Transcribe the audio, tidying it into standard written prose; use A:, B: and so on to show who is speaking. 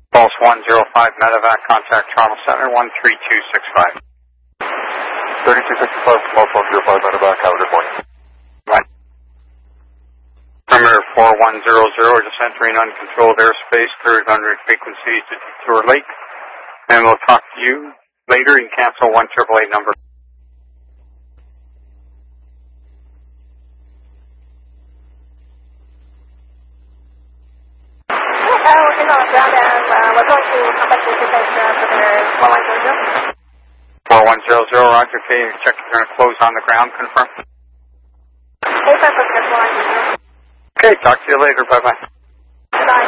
A: Pulse 105 Medevac, contact Toronto Center 13265.
B: 3265, Pulse 105 Medevac, have a good morning.
A: Right. Perimeter 4100, just entering uncontrolled airspace, cleared under frequency to Detour Lake. And we'll talk to you later and cancel 1888 number.
C: Working on the ground and we're going to contact you because perimeter 4100.
A: 4100, roger, okay, check if you're going to close on the ground, confirm.
C: Hey, Papa, 4100.
A: Okay, talk to you later, bye-bye.
C: Bye.